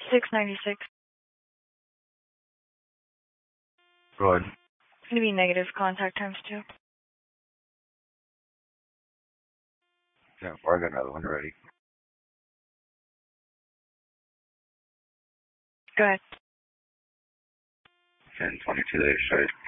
696. Go ahead. It's going to be negative contact times 2. Yeah, I got another one ready. Go ahead. 10:22 days straight.